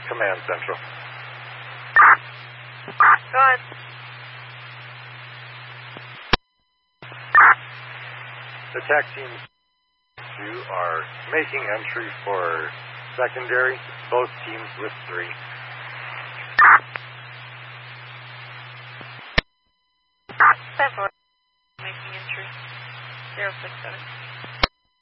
Command Central. Go ahead. Attack teams 2 are making entry for secondary, both teams with 3. Making entry. 067.